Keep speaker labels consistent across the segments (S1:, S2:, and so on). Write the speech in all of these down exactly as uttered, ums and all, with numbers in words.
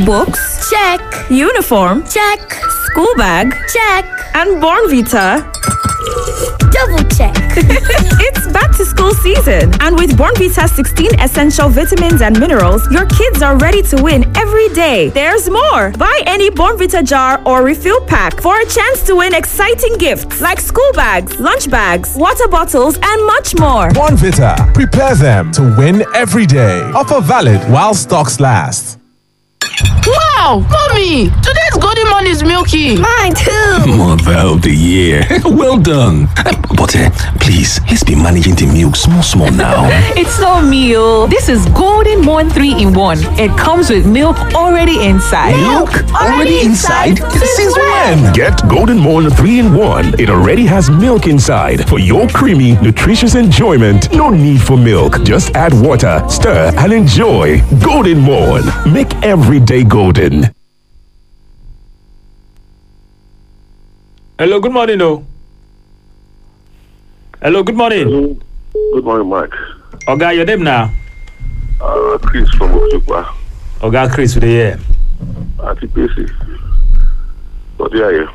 S1: Books?
S2: Check.
S1: Uniform?
S2: Check.
S1: School bag?
S2: Check.
S1: And Bornvita?
S2: Double check.
S1: It's back to school season, and with Bornvita sixteen essential vitamins and minerals, your kids are ready to win every day. There's more. Buy any Bornvita jar or refill pack for a chance to win exciting gifts like school bags, lunch bags, water bottles, and much more.
S3: Bornvita. Prepare them to win every day. Offer valid while stocks last.
S4: Wow, mommy, today's golden morning is milky.
S2: Mine too.
S5: Mother of the year. Well done. But uh, please, let's be managing the milk small, small now.
S6: It's no meal. This is Golden Morn three in one. It comes with milk already inside.
S5: Milk already inside? Since when?
S7: Get Golden Morn three in one. It already has milk inside for your creamy, nutritious enjoyment. No need for milk. Just add water, stir, and enjoy. Golden Morn. Make every day golden.
S8: Hello, good morning, no. Hello, good morning.
S9: Hello. Good morning, Mike.
S8: Oga, your name now?
S9: Uh, Chris from Oksukwa.
S8: Oga Chris with the year.
S9: Ati Pesi. But yeah, yeah.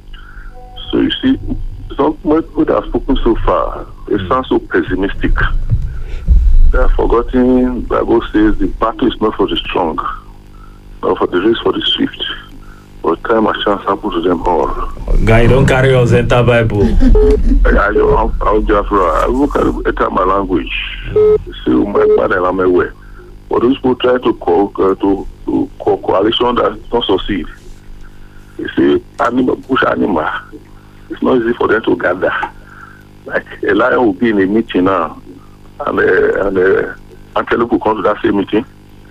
S9: So you see, some people that have spoken so far, they sound so pessimistic. They have forgotten, the Bible says the battle is not for the strong, not for the race for the swift. But time and chance happen to them all.
S8: Guy, don't carry us enter Bible.
S9: I don't I'll just I look at enter my language. See my bad and I'm aware. But those people try to call uh, to, to call coalition that don't succeed. You see, animal push animal. It's not easy for them to gather. Like a lion will be in a meeting now, and uh, and uh, antelope will come to that same meeting.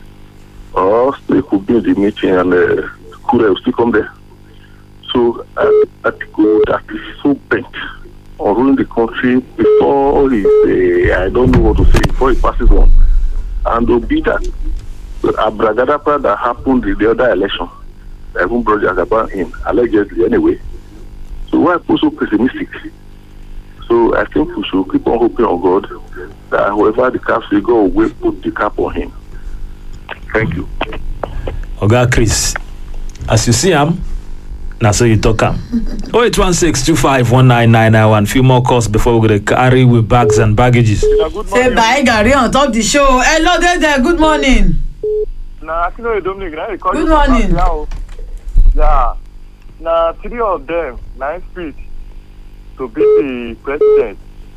S9: Or they could be in the meeting and uh, Kure will still come there. So uh, Atiku that is so bent on ruling the country before he uh, I don't know what to say before he passes on, and will be that Abragadapra that happened in the other election. Even brought Jagaba in allegedly anyway. So why people so pessimistic? So I think we should keep on hoping on God that whoever the cap will go, will put the cap on him. Thank you.
S8: Oga Chris, as you see him, now so you talk him. oh eight one six, two five one nine nine nine one. Few more calls before we go to carry with bags and baggages.
S10: Say bye, Gary, on top the show. Hello there, there. Good morning.
S11: Nah, Dominic,
S10: good morning.
S11: Yeah. Now three of them, nine feet to be the president.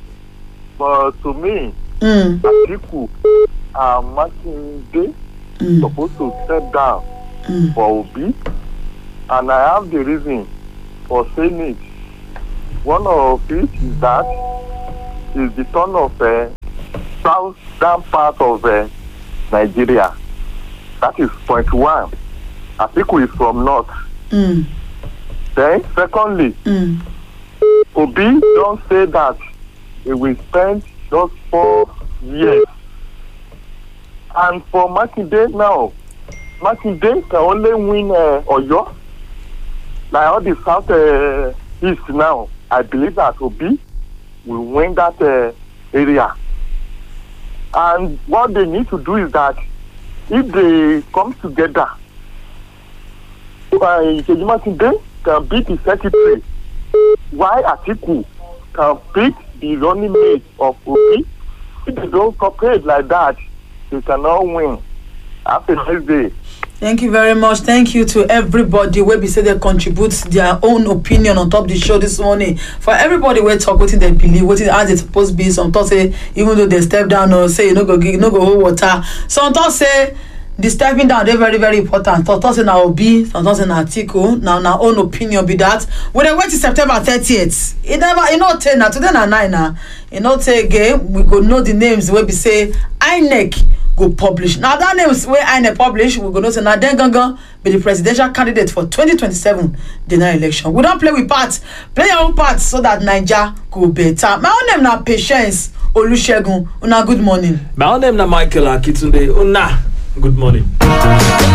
S11: But to me,
S10: mm.
S11: Atiku and Makinde mm. supposed to step down mm. for Obi. And I have the reason for saying it. One of it is that is the turn of uh, southern part of uh, Nigeria. That is point one. Atiku is from north.
S10: Mm.
S11: Then, secondly,
S10: mm.
S11: Obi don't say that he will spend just four years. And for Makinde now, Makinde can only win uh, Oyo. Like all the south uh, east now, I believe that Obi will win that uh, area. And what they need to do is that if they come together, uh, Makinde can beat the secretary, while Atiku can beat the running mate of Obi. If they don't cooperate like that, they cannot win. Have a nice day.
S10: Thank you very much. Thank you to everybody where we say they contribute their own opinion on top of the show this morning. For everybody we talk what they believe, what as it's supposed to be. Some thoughts say even though they step down or say you no go you no go hold water. Some thoughts say the stepping down they very very important. Some thoughts say na Obi, some thoughts say na Atiku. Now na own opinion be that. We dey wait till September thirtieth. It never it not ten now today na nine now. It not say again we go know the names where we say I N E C go publish. Now that names where I N E C publish, we go know say na then ganga be the presidential candidate for twenty twenty-seven general election. We don't play with parts, play your own parts so that Nigeria go better. My own name na Patience Olusegun. Una good morning.
S8: My own name na Michael Akitunde. Una good morning.